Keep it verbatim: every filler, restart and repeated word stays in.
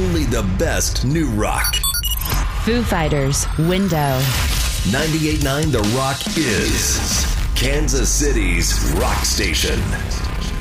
only the best new rock. Foo Fighters, Window. ninety-eight point nine The Rock is Kansas City's rock station.